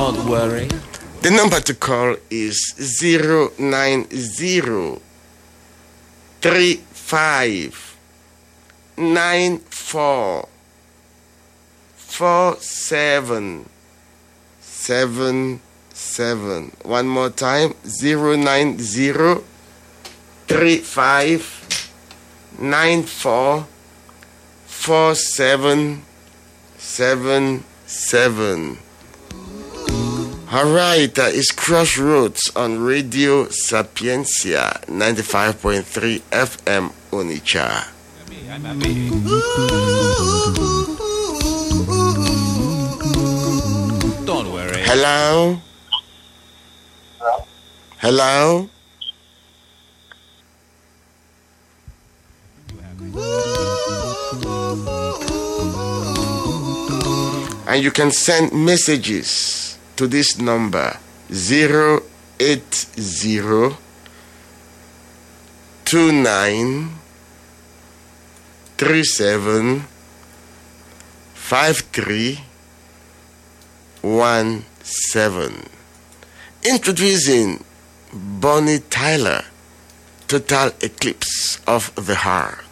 Don't worry. The number to call is 090 35 94 4777. One more time, 090 35 94 4777. All right, it's Crossroads on Radio Sapiencia 95.3 FM Onitsha. Don't worry. Hello? Hello? And you can send messages to this number 080 29 37 53 17. Introducing Bonnie Tyler, Total Eclipse of the Heart.